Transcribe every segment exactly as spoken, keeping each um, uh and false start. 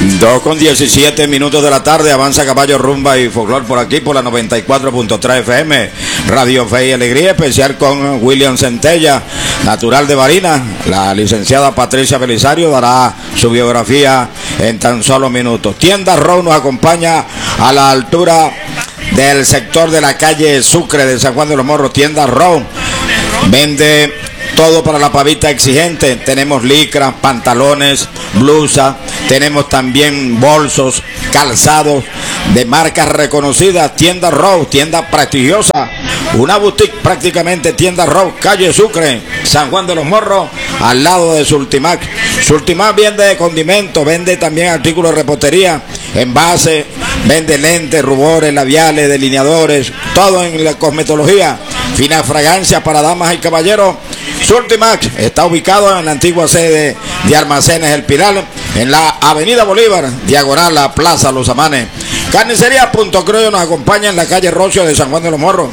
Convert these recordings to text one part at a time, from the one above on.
dos con diecisiete minutos de la tarde, avanza Caballo, Rumba y Folclor por aquí, por la noventa y cuatro punto tres F M, Radio Fe y Alegría, especial con William Centella, natural de Barinas. La licenciada Patricia Belisario dará su biografía en tan solo minutos. Tienda Row nos acompaña a la altura del sector de la calle Sucre de San Juan de los Morros. Tienda Row vende todo para la pavita exigente. Tenemos licras, pantalones, blusas, tenemos también bolsos, calzados de marcas reconocidas. Tienda Row, tienda prestigiosa, una boutique prácticamente. Tienda Row, calle Sucre, San Juan de los Morros, al lado de Sultimac. Sultimac vende condimentos, vende también artículos de repostería, envases, vende lentes, rubores, labiales, delineadores, todo en la cosmetología, finas fragancias para damas y caballeros. Sultimac está ubicado en la antigua sede de Almacenes El Pilar, en la avenida Bolívar, diagonal a Plaza Los Amanes. Carnicería Punto Criollo nos acompaña en la calle Rocio de San Juan de los Morros.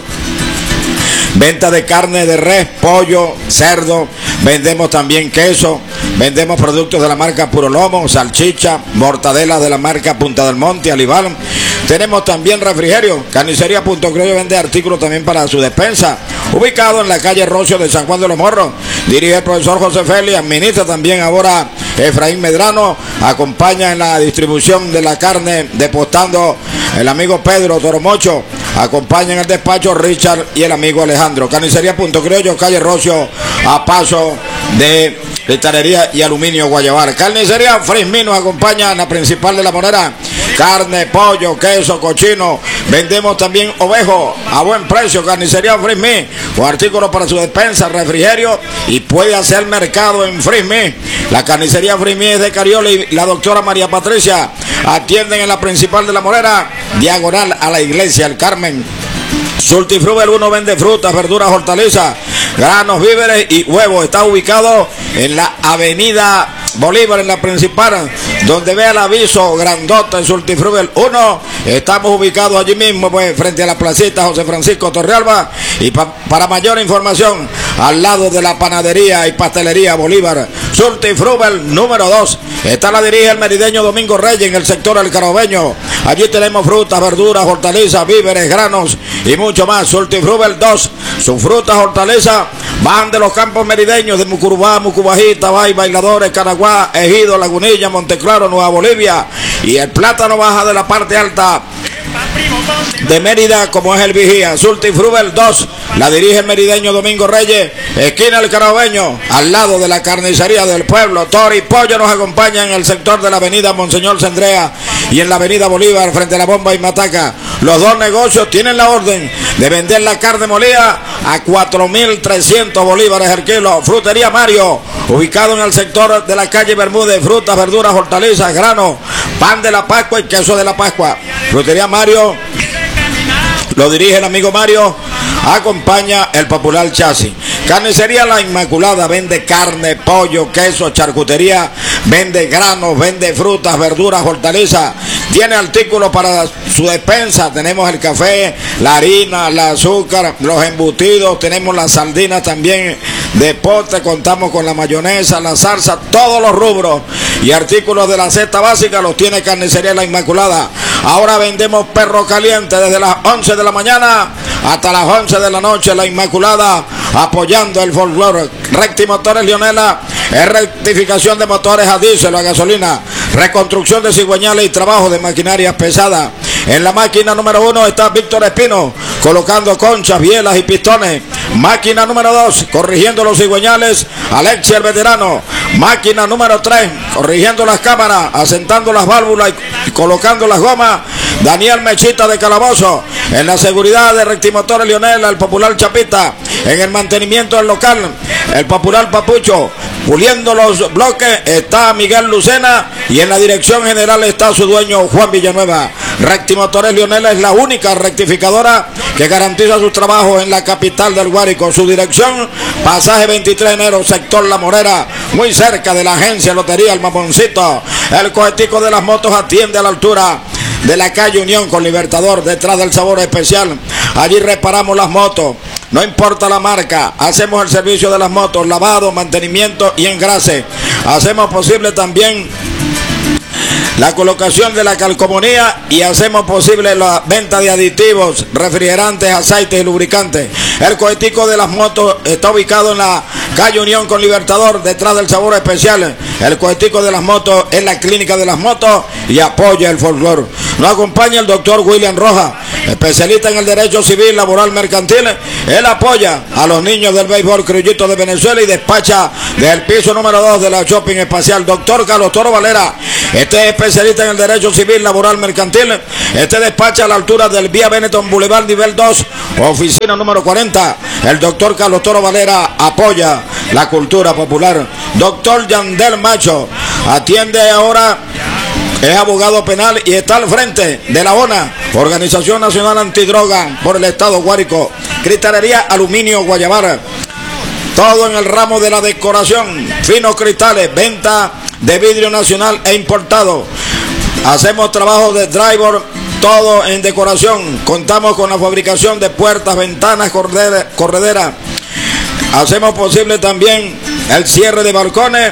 Venta de carne de res, pollo, cerdo, vendemos también queso, vendemos productos de la marca Puro Lomo, salchicha, mortadela de la marca Punta del Monte, Alibar. Tenemos también refrigerio. Carnicería Punto Criollo vende artículos también para su despensa, ubicado en la calle Rocio de San Juan de los Morros. Dirige el profesor José Félix, administra también ahora Efraín Medrano, acompaña en la distribución de la carne, depostando el amigo Pedro Toromocho, acompaña en el despacho Richard y el amigo Alejandro. Carnicería Punto Criollo, calle Rocio, a paso de cristalería y aluminio Guayabar. Carnicería Frismí nos acompaña en la principal de La Monera. Carne, pollo, queso, cochino. Vendemos también ovejo a buen precio. Carnicería Frismí, con artículos para su despensa, refrigerio, y puede hacer mercado en Frismí. La carnicería Frismí es de Cariola y la doctora María Patricia atienden en la principal de La Monera, diagonal a la iglesia El Carmen. Sultifruber uno vende frutas, verduras, hortalizas, granos, víveres y huevos. Está ubicado en la avenida Bolívar, en la principal, donde vea el aviso grandote en Sultifruber uno. Estamos ubicados allí mismo, pues, frente a la placita José Francisco Torrealba. Y pa para mayor información, al lado de la panadería y pastelería Bolívar. Sultifruber número dos. Esta la dirige el merideño Domingo Reyes en el sector del Carabeño. Allí tenemos frutas, verduras, hortalizas, víveres, granos y mucho más. Sultifruber dos. Sus frutas, hortalizas van de los campos merideños de Mucurubá, Mucubají, Tabay, Bailadores, Caraguá, Ejido, Lagunilla, Monteclaro, Nueva Bolivia. Y el plátano baja de la parte alta de Mérida, como es el Vigía. Sultifruber dos la dirige el merideño Domingo Reyes, esquina El Carabeño, al lado de la carnicería del pueblo. Tori Pollo nos acompaña en el sector de la avenida Monseñor Cendrea y en la avenida Bolívar, frente a la Bomba y Mataca. Los dos negocios tienen la orden de vender la carne molida a cuatro mil trescientos bolívares el kilo. Frutería Mario, ubicado en el sector de la calle Bermúdez, frutas, verduras, hortalizas, granos, pan de la Pascua y queso de la Pascua. Frutería Mario lo dirige el amigo Mario, acompaña el popular Chasis. Carnicería La Inmaculada vende carne, pollo, queso, charcutería, vende granos, vende frutas, verduras, hortalizas, tiene artículos para su despensa. Tenemos el café, la harina, el azúcar, los embutidos, tenemos las sardinas también de pote, contamos con la mayonesa, la salsa, todos los rubros y artículos de la cesta básica los tiene Carnicería La Inmaculada. Ahora vendemos perro caliente desde las once de la mañana hasta las once de la noche. La Inmaculada apoyando el folclore. Recti Motores Leonela es rectificación de motores a diésel o a gasolina, reconstrucción de cigüeñales y trabajo de maquinaria pesada. En la máquina número uno está Víctor Espino, colocando conchas, bielas y pistones. Máquina número dos, corrigiendo los cigüeñales, Alexia el veterano. Máquina número tres, corrigiendo las cámaras, asentando las válvulas y colocando las gomas, Daniel Mechita de Calabozo. En la seguridad de Rectimotores Leonela, el popular Chapita. En el mantenimiento del local, el popular Papucho. Puliendo los bloques está Miguel Lucena y en la dirección general está su dueño Juan Villanueva. Rectimotores Leonela es la única rectificadora que garantiza sus trabajos en la capital del Guárico. Su dirección, pasaje veintitrés de enero, sector La Morera, muy cerca de la agencia Lotería El Mamoncito. El cohetico de las motos atiende a la altura de la calle Unión con Libertador, detrás del Sabor Especial. Allí reparamos las motos, no importa la marca, hacemos el servicio de las motos, lavado, mantenimiento y engrase. Hacemos posible también la colocación de la calcomanía y hacemos posible la venta de aditivos, refrigerantes, aceites y lubricantes. El cohetico de las motos está ubicado en la calle Unión con Libertador, detrás del Sabor Especial. El cohetico de las motos es la clínica de las motos y apoya el folclor. Nos acompaña el doctor William Rojas, especialista en el derecho civil, laboral, mercantil. Él apoya a los niños del béisbol criollito de Venezuela y despacha del piso número dos de la Shopping Espacial. Doctor Carlos Toro Valera, este es especialista en el derecho civil, laboral, mercantil. Este despacha a la altura del Vía Benetton Boulevard nivel dos, oficina número cuarenta. El doctor Carlos Toro Valera apoya la cultura popular. Doctor Yandel Macho atiende ahora, es abogado penal y está al frente de la O N A, Organización Nacional Antidroga por el Estado Guárico. Cristalería Aluminio Guayabara, todo en el ramo de la decoración, finos cristales, venta de vidrio nacional e importado. Hacemos trabajo de driver, todo en decoración. Contamos con la fabricación de puertas, ventanas, corredera, corredera. Hacemos posible también el cierre de balcones.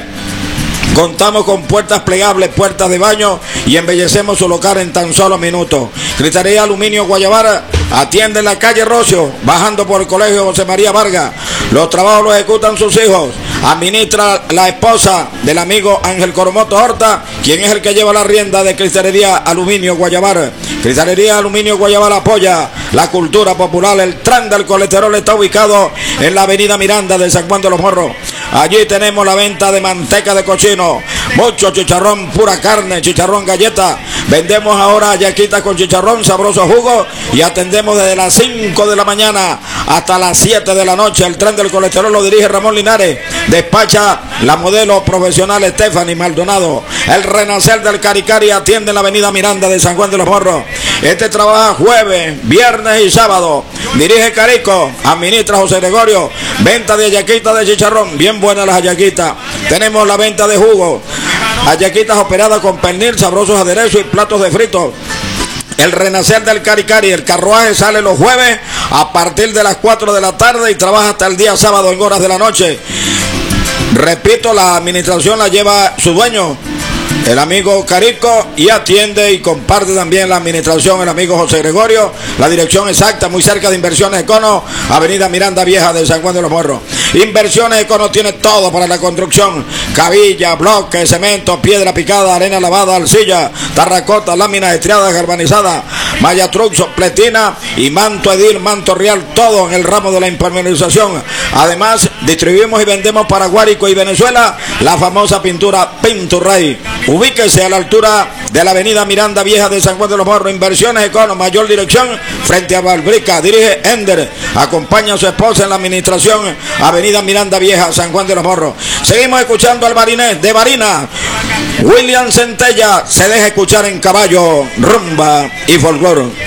Contamos con puertas plegables, puertas de baño y embellecemos su local en tan solo minutos. Cristalería Aluminio Guayabara atiende en la calle Rocio, bajando por el colegio José María Vargas. Los trabajos los ejecutan sus hijos. Administra la esposa del amigo Ángel Coromoto Horta, quien es el que lleva la rienda de Cristalería Aluminio Guayabara. Cristalería Aluminio Guayabara apoya la cultura popular. El tren del colesterol está ubicado en la avenida Miranda de San Juan de los Morros. Allí tenemos la venta de manteca de cochino, mucho chicharrón, pura carne, chicharrón, galleta. Vendemos ahora yaquitas con chicharrón, sabroso jugo, y atendemos desde las cinco de la mañana hasta las siete de la noche. El tren del colesterol lo dirige Ramón Linares. Despacha la modelo profesional Stephanie Maldonado. El Renacer del Caricari atiende en la avenida Miranda de San Juan de los Morros. Este trabaja jueves, viernes y sábado. Dirige Carico, administra José Gregorio. Venta de hallaquitas de chicharrón, bien buenas las hallaquitas. Tenemos la venta de jugo, hallaquitas operadas con pernil, sabrosos aderezos y platos de fritos. El Renacer del Caricari, el carruaje sale los jueves a partir de las cuatro de la tarde y trabaja hasta el día sábado en horas de la noche. Repito, la administración la lleva su dueño, el amigo Carico, y atiende y comparte también la administración el amigo José Gregorio. La dirección exacta, muy cerca de Inversiones Econo, avenida Miranda Vieja de San Juan de los Morros. Inversiones Econo tiene todo para la construcción: cabilla, bloques, cemento, piedra picada, arena lavada, arcilla, terracota, láminas estriadas, galvanizadas, malla truxo, pletina y manto edil, manto real, todo en el ramo de la impermeabilización. Además, distribuimos y vendemos para Guárico y Venezuela la famosa pintura Pinturrey. Ubíquese a la altura de la avenida Miranda Vieja de San Juan de los Morros. Inversiones Econo, mayor dirección frente a Balbrica. Dirige Ender, acompaña a su esposa en la administración, avenida Miranda Vieja, San Juan de los Morros. Seguimos escuchando al barinés de Barina. William Centella se deja escuchar en caballo, rumba y folclore.